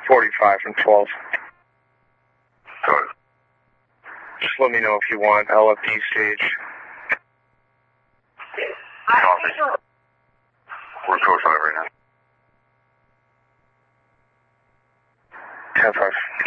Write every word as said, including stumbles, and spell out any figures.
forty-five from twelve. Good. Just let me know if you want L F D stage. Copy. We're code five right now. ten five.